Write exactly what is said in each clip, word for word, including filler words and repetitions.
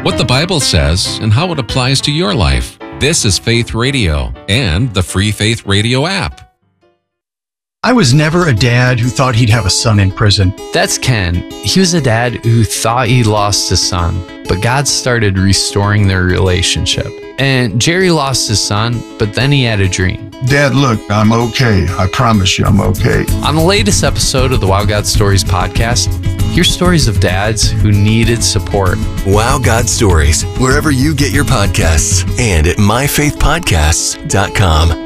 what the Bible says, and how it applies to your life. This is Faith Radio and the free Faith Radio app. I was never a dad who thought he'd have a son in prison. That's Ken. He was a dad who thought he lost his son, but God started restoring their relationship. And Jerry lost his son, but then he had a dream. Dad, look, I'm okay. I promise you I'm okay. On the latest episode of the Wow God Stories podcast, hear stories of dads who needed support. Wow God Stories, wherever you get your podcasts, and at my faith podcasts dot com.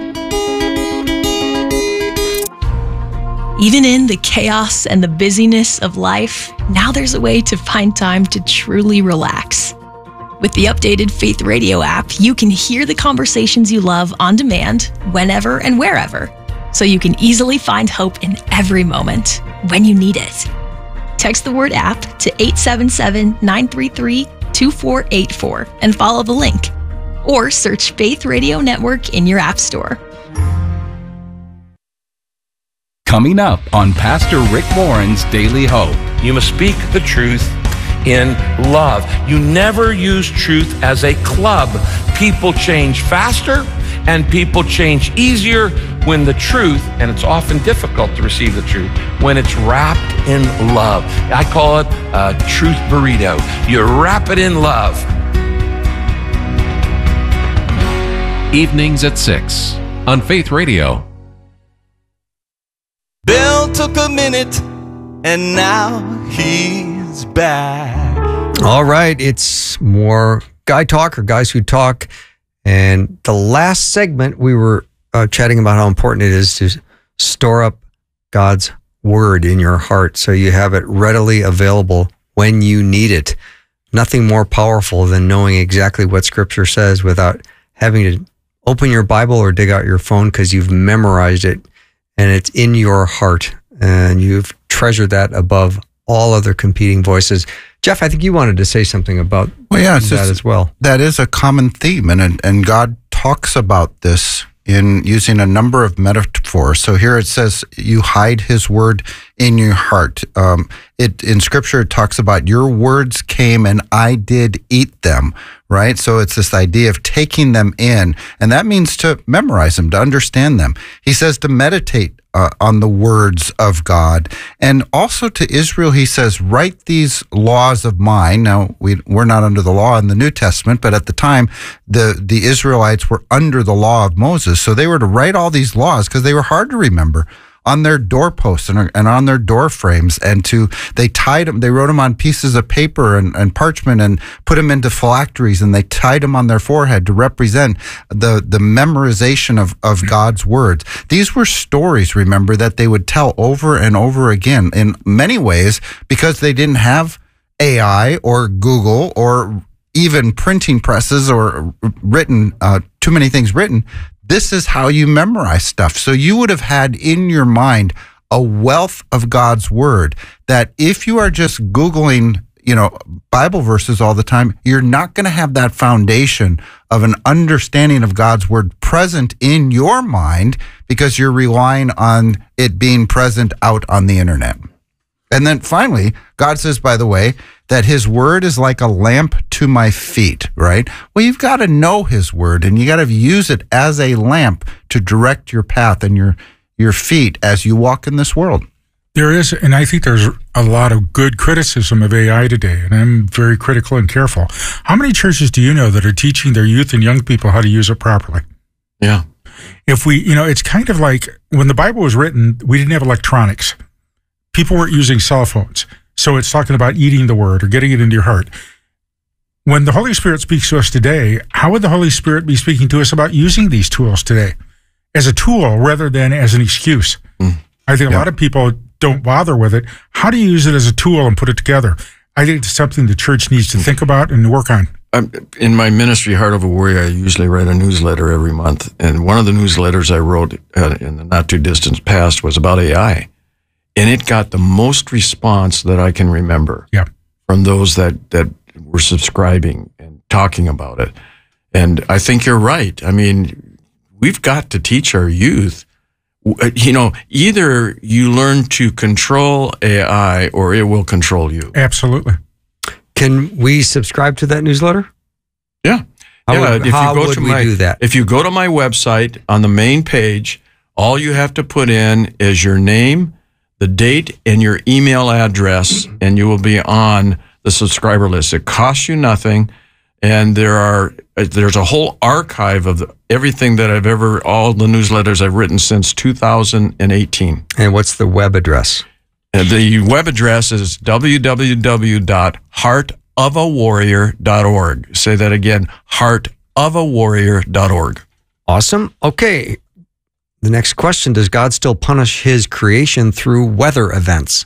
Even in the chaos and the busyness of life, now there's a way to find time to truly relax. With the updated Faith Radio app, you can hear the conversations you love on demand, whenever and wherever, so you can easily find hope in every moment when you need it. Text the word app to eight seven seven, nine three three, two four eight four and follow the link. Or search Faith Radio Network in your app store. Coming up on Pastor Rick Warren's Daily Hope. You must speak the truth in love. You never use truth as a club. People change faster and people change easier when the truth, and it's often difficult to receive the truth, when it's wrapped in love. I call it a truth burrito. You wrap it in love. Evenings at six on Faith Radio. Bill took a minute, and now he's back. All right, it's more Guy Talk, or Guys Who Talk. And the last segment, we were uh, chatting about how important it is to store up God's word in your heart so you have it readily available when you need it. Nothing more powerful than knowing exactly what Scripture says without having to open your Bible or dig out your phone because you've memorized it. And it's in your heart, and you've treasured that above all other competing voices. Jeff, I think you wanted to say something about well, yeah, that just, as well. That is a common theme, and and God talks about this in using a number of metaphors. So here it says, you hide his word in your heart. Um, it in Scripture, it talks about your words came and I did eat them, right? So it's this idea of taking them in, and that means to memorize them, to understand them. He says to meditate uh, on the words of God. And also to Israel, he says, write these laws of mine. Now, we, we're not under the law in the New Testament, but at the time, the, the Israelites were under the law of Moses. So they were to write all these laws because they were hard to remember on their doorposts and, and on their door frames, and to they tied them, they wrote them on pieces of paper and, and parchment and put them into phylacteries, and they tied them on their forehead to represent the the memorization of, of God's words. These were stories, remember, that they would tell over and over again in many ways because they didn't have A I or Google or even printing presses or written, uh, too many things written. This is how you memorize stuff. So you would have had in your mind a wealth of God's word that if you are just Googling, you know, Bible verses all the time, you're not going to have that foundation of an understanding of God's word present in your mind because you're relying on it being present out on the internet. And then finally, God says, by the way, that his word is like a lamp to my feet, right? Well, you've got to know his word, and you got to use it as a lamp to direct your path and your, your feet as you walk in this world. There is, and I think there's a lot of good criticism of A I today, and I'm very critical and careful. How many churches do you know that are teaching their youth and young people how to use it properly? Yeah. If we, you know, it's kind of like when the Bible was written, we didn't have electronics. People weren't using cell phones. So it's talking about eating the word or getting it into your heart. When the Holy Spirit speaks to us today, how would the Holy Spirit be speaking to us about using these tools today as a tool rather than as an excuse? Mm. I think a yeah. lot of people don't bother with it. How do you use it as a tool and put it together? I think it's something the church needs to think about and work on. Um, in my ministry, Heart of a Warrior, I usually write a newsletter every month. And one of the newsletters I wrote uh, in the not too distant past was about A I. And it got the most response that I can remember yeah. from those that, that were subscribing and talking about it. And I think you're right. I mean, we've got to teach our youth, you know, either you learn to control A I or it will control you. Absolutely. Can we subscribe to that newsletter? Yeah. How yeah. would, if how you go would to we my, do that? If you go to my website on the main page, all you have to put in is your name, the date, and your email address, and you will be on the subscriber list. It costs you nothing, and there are there's a whole archive of the, everything that I've ever, all the newsletters I've written since two thousand eighteen. And what's the web address? And the web address is w w w dot heart of a warrior dot org. Say that again, heart of a warrior dot org. Awesome. Okay. The next question, does God still punish his creation through weather events?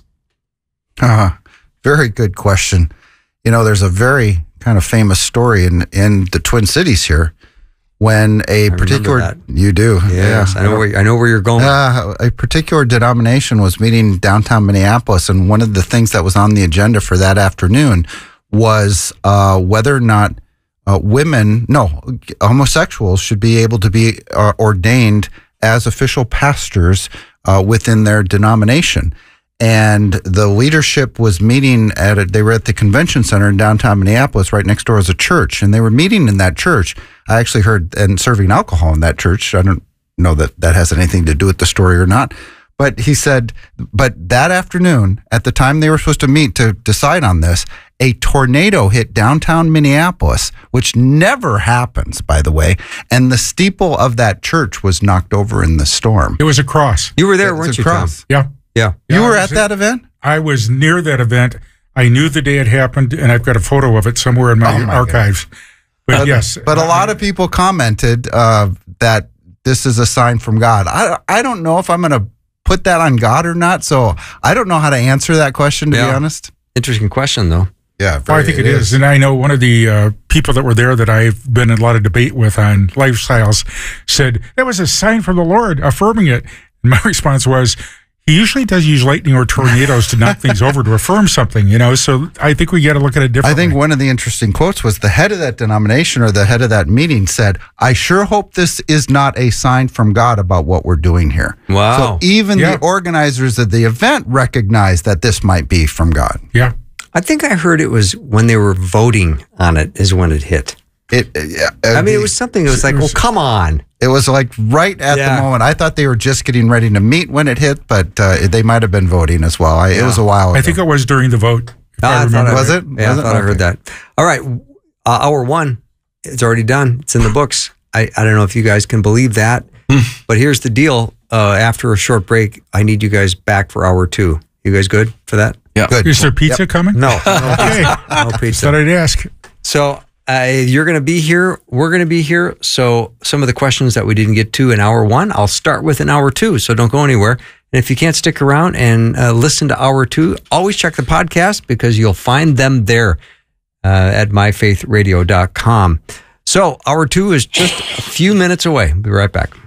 Uh, very good question. You know, there's a very kind of famous story in, in the Twin Cities here when a I particular, that. you do. Yes, yeah. I know where, I know where you're going. Uh, a particular denomination was meeting downtown Minneapolis, and one of the things that was on the agenda for that afternoon was uh, whether or not uh, women, no, homosexuals should be able to be uh, ordained as official pastors uh, within their denomination. And the leadership was meeting at a, they were at the convention center in downtown Minneapolis. Right next door is a church, and they were meeting in that church. I actually heard and serving alcohol in that church. I don't know that that has anything to do with the story or not. But he said, but that afternoon, at the time they were supposed to meet to decide on this, a tornado hit downtown Minneapolis, which never happens, by the way. And the steeple of that church was knocked over in the storm. It was a cross. You were there, It was weren't a you, Tom? cross. Yeah. Yeah. You Yeah, were I at was that event? I was near that event. I knew the day it happened, and I've got a photo of it somewhere in my, Oh, my archives. But, But yes. But a lot of people commented uh, that this is a sign from God. I, I don't know if I'm going to put that on God or not. So I don't know how to answer that question, to Yeah. be honest. Interesting question, though. Yeah, Well, I think it is. And I know one of the uh, people that were there that I've been in a lot of debate with on lifestyles said, that was a sign from the Lord affirming it. And my response was, he usually does use lightning or tornadoes to knock things over to affirm something, you know? So I think we got to look at it I differently. think one of the interesting quotes was the head of that denomination or the head of that meeting said, I sure hope this is not a sign from God about what we're doing here. Wow. So even Yeah. the organizers of the event recognized that this might be from God. Yeah. I think I heard it was when they were voting on it is when it hit. It, uh, I mean, it was something, it was like, well, come on. It was like right at Yeah. the moment. I thought they were just getting ready to meet when it hit, but uh, they might have been voting as well. I, It was a while ago. I think it was during the vote. If Ah, I I thought remember. I Was heard- it? Yeah, Was I it? thought I heard Okay. that. All right. Uh, hour one, it's already done. It's in the books. I, I don't know if you guys can believe that, but here's the deal. Uh, after a short break, I need you guys back for hour two. You guys good for that? Yeah. Good. Is there pizza coming? No. No Okay. No pizza. Thought I'd ask. So uh, you're going to be here. We're going to be here. So some of the questions that we didn't get to in hour one, I'll start with in hour two. So don't go anywhere. And if you can't stick around and uh, listen to hour two, always check the podcast because you'll find them there uh, at my faith radio dot com. So hour two is just a few minutes away. We'll be right back.